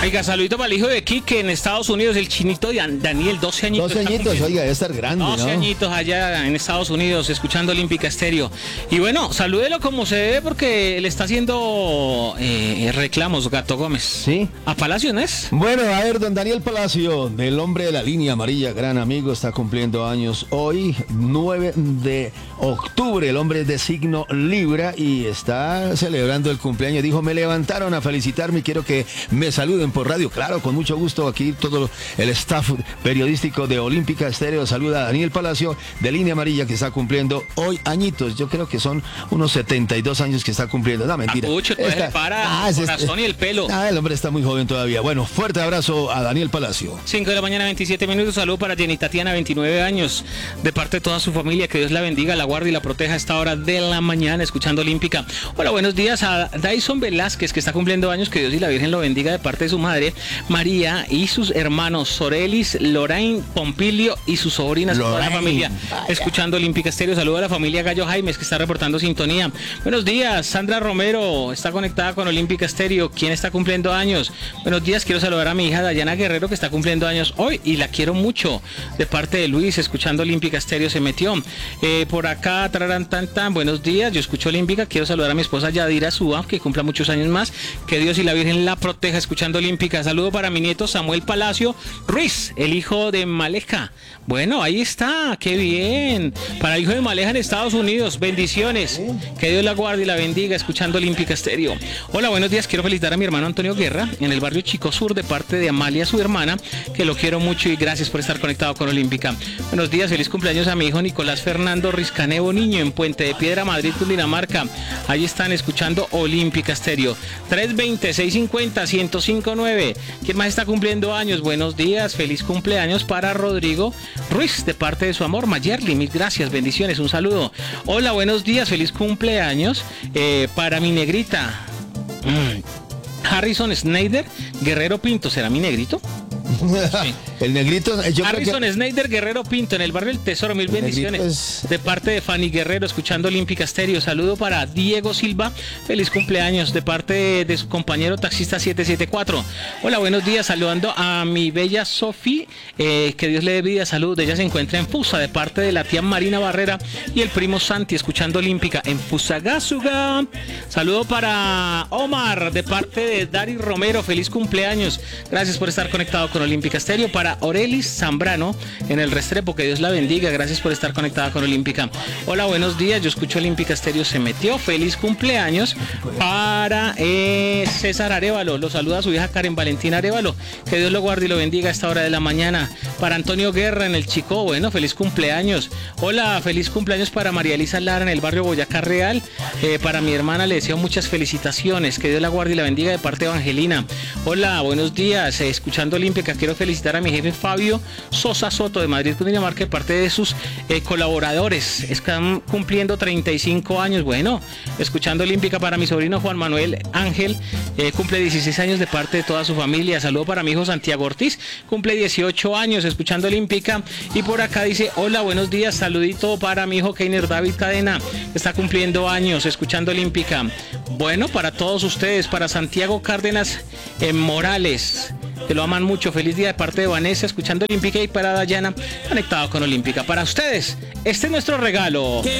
Oiga, saludito para el hijo de Quique en Estados Unidos, el chinito de Daniel, 12 añitos. 12 añitos, oiga, debe estar grande, 12 añitos allá en Estados Unidos, escuchando Olímpica Estéreo. Y bueno, salúdelo como se debe porque le está haciendo reclamos, Gato Gómez. ¿Sí? ¿A Palacio no es? Bueno, a ver, don Daniel Palacio, del hombre de la línea amarilla, gran amigo, está cumpliendo años hoy, 9 de octubre. El hombre es de signo Libra y está celebrando el cumpleaños. Dijo, me levantaron a felicitarme y quiero que me saluden por radio. Claro, con mucho gusto. Aquí todo el staff periodístico de Olímpica Estéreo saluda a Daniel Palacio, de línea amarilla, que está cumpliendo hoy añitos. Yo creo que son unos 72 años que está cumpliendo. No, mentira. Mucho, le para el corazón y el pelo. El hombre está muy joven todavía. Bueno, fuerte abrazo a Daniel Palacio. 5 de la mañana, 27 minutos. Saludo para Jenny Tatiana, 29 años. De parte de toda su familia, que Dios la bendiga, la guarde y la proteja a esta hora de la mañana, escuchando Olímpica. Hola, buenos días a Dyson Velázquez, que está cumpliendo años. Que Dios y la Virgen lo bendiga, de parte de su madre, María, y sus hermanos Sorelis, Lorraine, Pompilio y sus sobrinas, toda la familia, escuchando Olímpica Estéreo. Saludo a la familia Gallo Jaimes, que está reportando sintonía. Buenos días, Sandra Romero, está conectada con Olímpica Estéreo. ¿Quién está cumpliendo años? Buenos días, quiero saludar a mi hija Dayana Guerrero, que está cumpliendo años hoy y la quiero mucho, de parte de Luis, escuchando Olímpica Estéreo se metió. Por acá, tararán, tan, buenos días, yo escucho Olímpica, quiero saludar a mi esposa Yadira Suba, que cumpla muchos años más, que Dios y la Virgen la proteja, escuchando Olímpica. Saludo para mi nieto Samuel Palacio Ruiz, el hijo de Maleja. Bueno, ahí está, qué bien. Para el hijo de Maleja en Estados Unidos, bendiciones. Que Dios la guarde y la bendiga, escuchando Olímpica Estéreo. Hola, buenos días, quiero felicitar a mi hermano Antonio Guerra, en el barrio Chico Sur, de parte de Amalia, su hermana, que lo quiero mucho y gracias por estar conectado con Olímpica. Buenos días, feliz cumpleaños a mi hijo Nicolás Fernando Rizcanevo Niño, en Puente de Piedra, Madrid, Cundinamarca. Ahí están escuchando Olímpica Estéreo. 320-650-1059. ¿Quién más está cumpliendo años? Buenos días, feliz cumpleaños para Rodrigo Ruiz, de parte de su amor Mayerly. Mil gracias, bendiciones, un saludo. Hola, buenos días, feliz cumpleaños para mi negrita Harrison Snyder Guerrero Pinto. ¿Será mi negrito? Sí. El negrito, Harrison Snyder Guerrero Pinto, en el barrio El Tesoro. Mil bendiciones, de parte de Fanny Guerrero, escuchando Olímpica Estéreo. Saludo para Diego Silva, feliz cumpleaños, de parte de su compañero taxista 774. Hola, buenos días, saludando a mi bella Sofi, que Dios le dé vida, salud. Ella se encuentra en Fusa, de parte de la tía Marina Barrera y el primo Santi, escuchando Olímpica en Fusagasugá. Saludo para Omar, de parte de Dari Romero, feliz cumpleaños, gracias por estar conectado con Olímpica Estéreo. Para Orelis Zambrano, en el Restrepo, que Dios la bendiga, gracias por estar conectada con Olímpica. Hola, buenos días, yo escucho Olímpica Estéreo se metió, feliz cumpleaños para César Arévalo, lo saluda a su hija Karen Valentina Arévalo, que Dios lo guarde y lo bendiga a esta hora de la mañana. Para Antonio Guerra, en el Chico, bueno, feliz cumpleaños. Hola, feliz cumpleaños para María Elisa Lara, en el barrio Boyacá Real. Para mi hermana le deseo muchas felicitaciones, que Dios la guarde y la bendiga, de parte de Evangelina. Hola, buenos días, escuchando Olímpica, quiero felicitar a mi jefe Fabio Sosa Soto, de Madrid, Cundinamarca, de parte de sus colaboradores. Están cumpliendo 35 años. Bueno, escuchando Olímpica para mi sobrino Juan Manuel Ángel, cumple 16 años, de parte de toda su familia. Saludo para mi hijo Santiago Ortiz, cumple 18 años, escuchando Olímpica. Y por acá dice, hola, buenos días, saludito para mi hijo Keiner David Cadena, que está cumpliendo años, escuchando Olímpica. Bueno, para todos ustedes, para Santiago Cárdenas Morales, que lo aman mucho, feliz día, de parte de Vanessa, escuchando Olímpica. Y para Dayana, conectado con Olímpica. Para ustedes, este es nuestro regalo.